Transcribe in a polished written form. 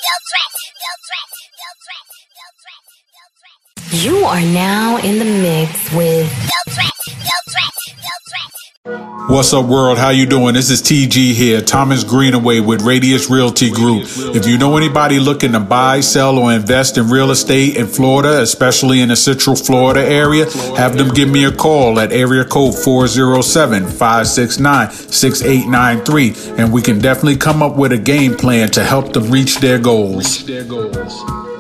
You are now in the mix with What's up, world? How you doing? This is TG here, Thomas Greenaway with Radius Realty Group. If you know anybody looking to buy, sell, or invest in real estate in Florida, especially in the Central Florida area, have them give me a call at area code 407-569-6893, and we can definitely come up with a game plan to help them reach their goals.